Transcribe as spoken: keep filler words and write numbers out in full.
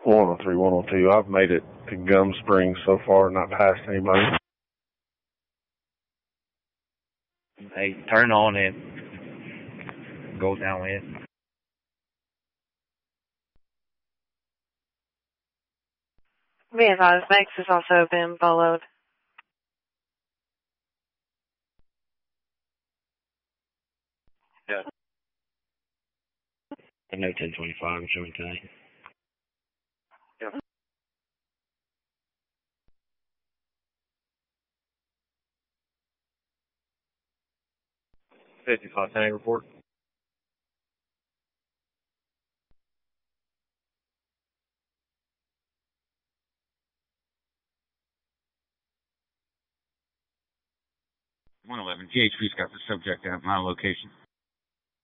one oh three, one oh two. I've made it to Gum Springs so far, not past anybody. Hey, turn on it. Go downwind. Be advised, Max has also been followed. Yeah. I know ten twenty-five, I'm showing tonight. Yeah. fifty-five, ten report. one eleven, G H P's got the subject at my location.